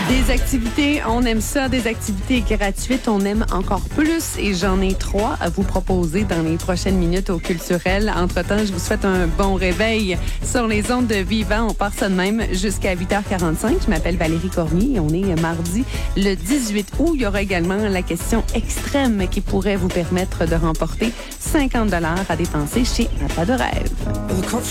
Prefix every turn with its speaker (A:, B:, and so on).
A: Des activités, on aime ça. Des activités gratuites, on aime encore plus. Et j'en ai 3 à vous proposer dans les prochaines minutes au Culturel. Entre-temps, je vous souhaite un bon réveil sur les ondes de Vivant. On part ça de même jusqu'à 8h45. Je m'appelle Valérie Cormier et on est mardi le 18 août. Il y aura également la question extrême qui pourrait vous permettre de remporter 50 $ à dépenser chez Un Pas de Rêve.